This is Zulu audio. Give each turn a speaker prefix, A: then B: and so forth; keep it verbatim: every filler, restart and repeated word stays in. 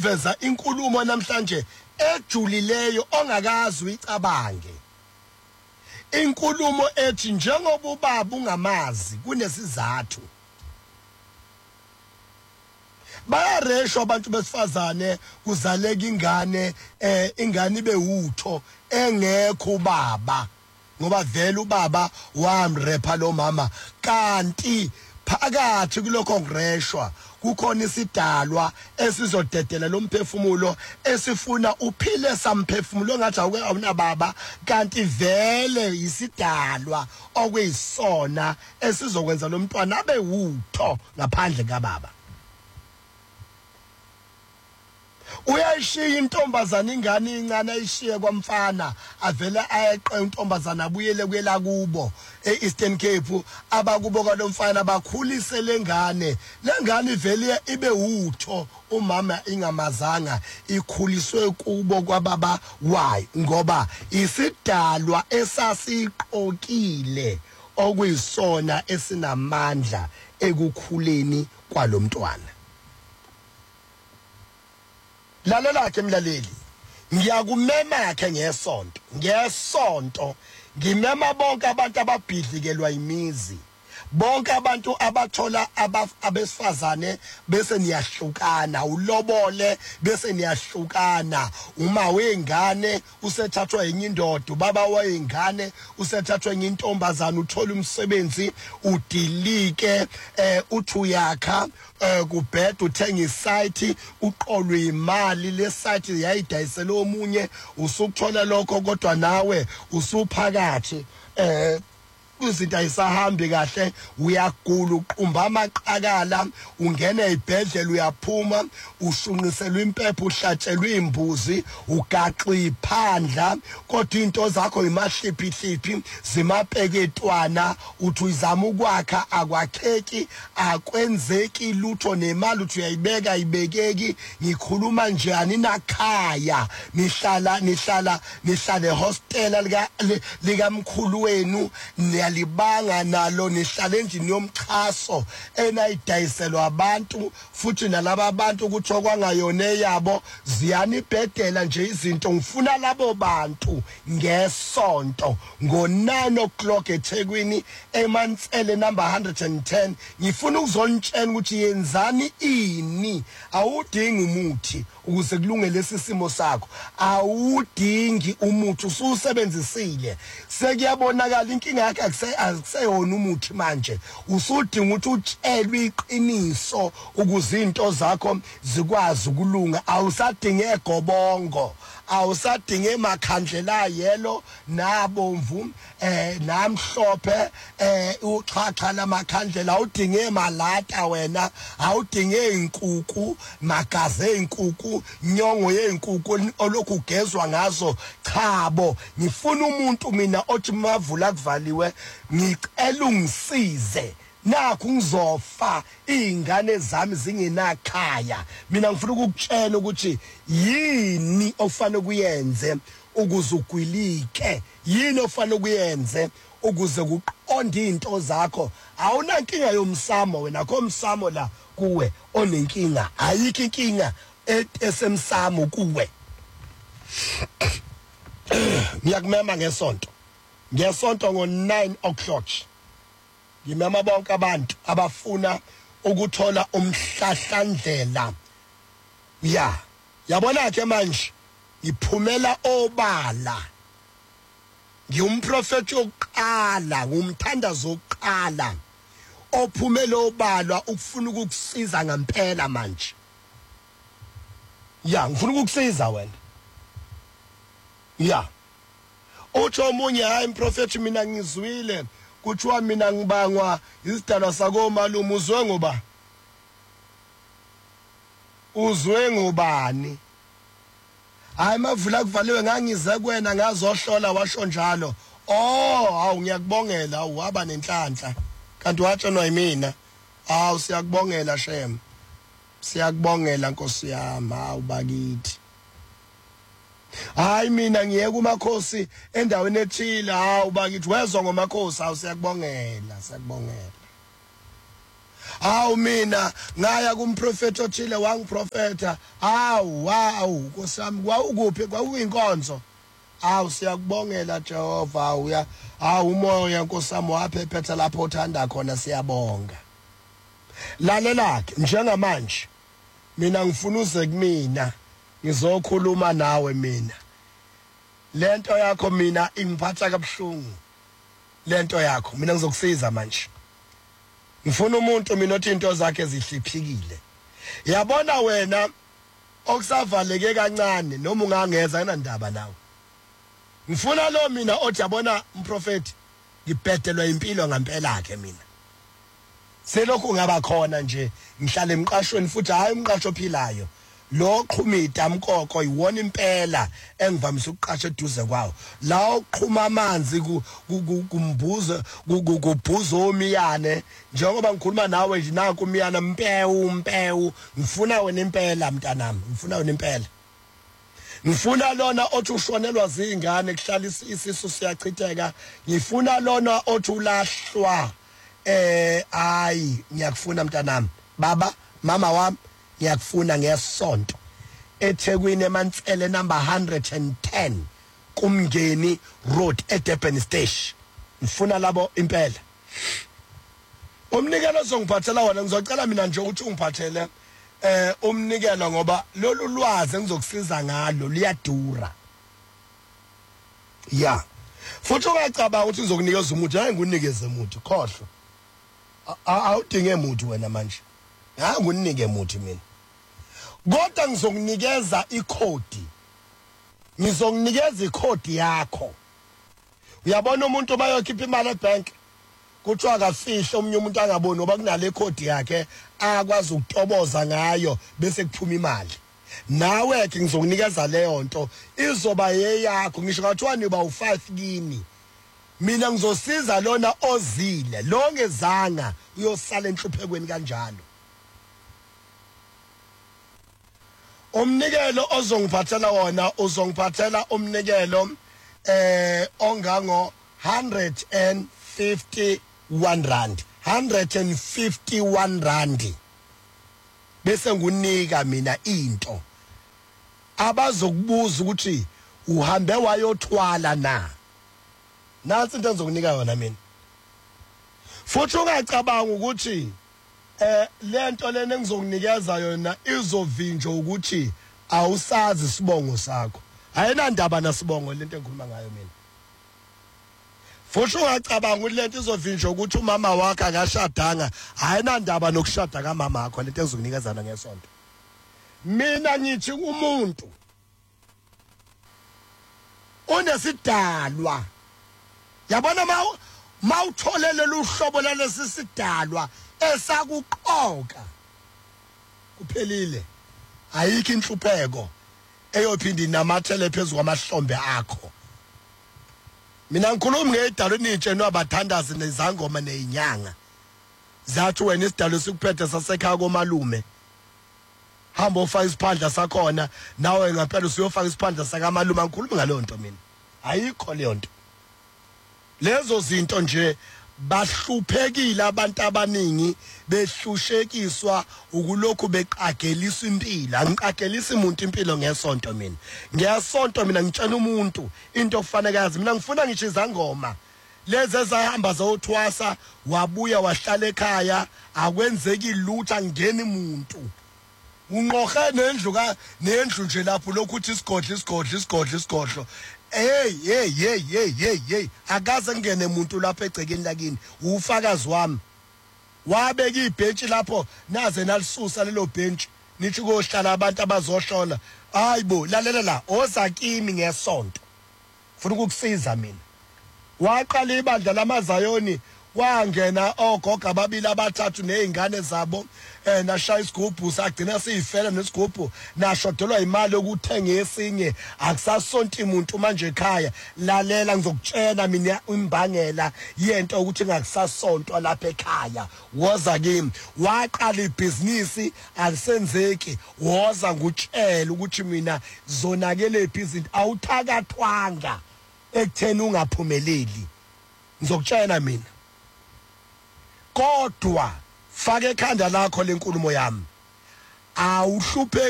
A: uzoveza inkulumo namhlanje ejulileyo ongakazi uyicabange. Inkulumo ethi njengoba ubaba ungamazi kunesizathu. Bayareshwa abantu besifazane kuzaleka ingane eh ingane ibe utho engekho ubaba ngoba vele ubaba wamrepha lo mama kanti phakathi kulokho ngireshwa kukhona isidalwa esizodedela lo mphefumulo esifuna uphile samphefumulo ngathi awuna baba kanti vele isidalwa okuyisona esizokwenza lo mntwana abe utho ngaphandle kababa. Uyayishiya intombazana ingane incane ayishiye kwamfana avele ayeqe intombazana abuyele kuyela kubo eEastern Cape abakubo kwalomfana bakhulise lengane lengane ivele ibe utho umama ingamazanga ikhuliswe kubo kwababa wayo ngoba isidalwa esasiqokile okuyisona esinamandla ekukhuleni kwalomntwana. Lalela ke mlaleli ngiyakumema yakhe ngesonto ngesonto ngimema bonke abantu ababhidlikelwa imizi bonke abantu abathola abesifazane bese niyahlukana ulobole bese niyahlukana uma wengane usethathwa yenye indoda ubaba wengane usethathwa yenye intombazana uthola umsebenzi udilike eh uthu yakha kubheda uthenga isite uqolwe imali le site yayidayisela omunye usukuthola lokho kodwa nawe usuphakathi eh izinto ayisahambi kahle uyagula uqumba amaqakala ungena ibhedlela uyaphuma ushunqiselwa impepho uhlatshelwa imbuzi ugaxa iphandla kodwa into zakho imahliphi hliphi zimapeketwana uthi uzama ukwakha akwakheki akwenzeki lutho nemali uthi uyayibeka ibekeki ngikhuluma njani nakhaya nihlala nihlala nihlale hostela lika likamkhulu wenu libanga nalo nihlale endlini yomchaso enayidayiselwa abantu futhi nalabo abantu kuthiwa kwangayona yabo ziyanibhedela nje izinto ngifuna labo bantu ngesonto ngo nine o'clock eThekwini eMantsele number one hundred ten ngifuna ukuzonitshela ukuthi yenzani ini awudingi umuthi ukuze kulunge lesi simo sakho awudingi umuthi ususebenzisile sekuyabonakala inkinga yakhe akuseyona umuthi manje usudinga ukuthi utshelwe iqiniso ukuze into zakho zikwazi ukulunga awusadinge egobongo awusadinge emakhandlela yelo nabomvu eh namhlophe eh uxhaxha lamakhandlela awudinge emalata wena awudinge inkukhu magaze inkukhu nyongo yeenkukhu olokhu ugezwa ngazo chabo ngifuna umuntu mina othi mavula kuvaliwe ngicela ungisize nakho ngizofa ingane zami zingenakhaya mina ngifuna ukukutshela ukuthi yini ofanele kuyenze ukuze ugwilike yini ofanele kuyenze ukuze kuqonde into zakho awuna inkinga yomsamo wena komsamo la kuwe onenkinga ayikho inkinga esemsamo kuwe ngiyakumema ngesonto ngesonto ngo nine o'clock ngimema bonke abantu abafuna ukuthola umhlahlandlela ya yabona ke manje iphumela obala ngiyumprofeti oqala ngumthandazo oqala ophumela obala ukufuna ukukusiza ngempela manje ya ngifuna ukukusiza wena ya uthi omunye hayi mprofeti mina ngizwile kuthiwa mina ngibangwa isidalwa sako malume uzwe ngoba uzwe ngobani hayi mavula kuvaliwe ngangize kwena ngazohlola washo njalo oh hawu ngiyakubongela awaba nenhlanhla kanti watshenwa yimina awu siyakubongela shem siyakubongela Nkosi yami hawu bakithi hayi mina ngiyeke umakhosi endaweni ethile hawu bakithi wezwa ngomakhosi hawu siyakubongela siyakubongela Hawu mina ngaya kumprofeti othile wangiprofeta. Hawu wow kusami kwawukuphi kwakuyinkonzo. Hawu siyakubongela Jehova uya hawu umoya nkosami waphephetha lapho uthanda khona siyabonga. Lalela ke njengamanje mina ngifuna uze kumina ngizokhuluma nawe mina. Lento yakho mina ingiphatha kabuhlungu. Lento yakho mina ngizokusiza manje. Ngifuna umuntu mina othi into zakhe ezihliphikile. Yabona wena okusavaleke kancane noma ungangeza enandaba nawe. Ngifuna lo mina othi yabona umprofeti ngibhedelwa impilo ngempela ke mina. Selokhu ngaba khona nje ngihlala emqashweni futhi hayi umqasho ophilayo. Lo qhumida mkoko iwona impela engivamise ukuqasha eduze kwawo. La uqhuma amanzi kumbuzo kubhuza omiyane njengoba ngikhuluma nawe nje nanku umiyana mpewu mpewu ngifuna wena impela mntanami ngifuna wena impela. Ngifuna lona othi ushonelwa zingane kuhlala isisu siyachitheka ngifuna lona othi ulahlwa eh ayi ngiyakufuna mntanami baba mama wami ngiyakufuna ngesonto eThekwini eMantsele number one hundred ten kumngeni road eDurban station ngifuna labo impela. Umnikelo ozongiphathela wona ngizocela mina nje ukuthi ungiphathele eh umnikelo ngoba lolu lwazi engizokusiza ngalo liyadura. Ya. Futhi ungacabanga ukuthi ngizokunikeza umuthi hayi ngunikeze umuthi khohlwa. Awudinge umuthi wena manje. Hayi ngunike umuthi mina. Kodwa ngizokunikeza ikhodi. Ngizokunikeza ikhodi yakho. Uyabona umuntu bayokhipha imali ebank kuthiwa akafihle omunye umuntu angaboni ngoba kunale khodi yakhe akwazi ukutoboza ngayo bese kuphuma imali. Nawe ke ngizokunikeza leyo nto izoba yeyakho ngisho ngathiwa niba u five kini. Mina ngizosiza lona ozile lo ngezanga uyosala enhluphekweni kanjalo. Umnikelo ozongiphathela wona uzongiphathela umnikelo eh ongango one hundred fifty-one rand one hundred fifty-one rand bese ngunika mina into abazokubuza ukuthi uhambe wayothwala na. Nansi into engizokunika yona mina. Futhi ungacabanga ukuthi eh lento lena engizokunikeza yona izovinjwa ukuthi awusazi isibongo sakho. Ayinandaba nasibongo lento engikhuluma ngayo mina. Futhi ungacabanga ukuthi lento izovinjwa ukuthi umama wakhe akashadanga. Ayinandaba nokushada kamama wakho lento engizokunikezana ngesonto. Mina ngithi umuntu unesidalwa. Yabona mawu mawutholele luhlobo lalesi sidalwa esakuqoka kuphelile ayikho inhlupheko eyophindi namathele phezulu kwamahlombe akho. Mina ngikhuluma ngedalo nintshe nobathandazi nezangoma nezinyanga zathi wena isidalo sikuphethe sasekhaya komalume hamba ufaka isiphandla sakhona nawe ngaphela usiyofaka isiphandla sakamalume. Ngikhuluma ngalo nto mina ayikho leyo nto. Lezo zinto nje bahluphekile abantu abaningi behlushekiswa ukulokhu beqagelisa impilo. Angiqagelisa umuntu impilo ngesonto mina. Ngesonto mina ngitshela umuntu into okufanele yazi. Mina ngifuna ngisho izangoma lezi ezahamba zothwasa wabuya wahlala ekhaya akwenzeki lutho angeni umuntu. Unqohe nendlu ka nendlu nje lapho lokhu uthi isigodlo isigodlo isigodlo isigodlo. Hey hey hey hey hey hey akaze ngene umuntu lapha egcekeni lakini ufakazi wami wabeka ibhenchi lapho naze nalisusa lelo bhenchi nithi kohlala abantu abazohlola. Hayibo lalela la ozakimi ngesonto ufuna ukukusiza mina. Waqala ibandla lamazayoni wangena ogoga ababili abathathu nezingane zabo eh nashaya isigubhu sagcina siyifela nesigubhu nashodelwa imali yokuthenga esinye akusasonto umuntu manje ekhaya. Lalela ngizokutshela mina imbangela yento ukuthi ngakusasonto lapha ekhaya. Woza kimi waqala ibhizinisi alisenzeki woza ngutshela ukuthi mina zonakele ibhizinisi awuthakathwanga ekutheni ungaphumeleli. Ngizokutshela mina kodwa fake ekhanda lakho lenkulumo yami awuhluphe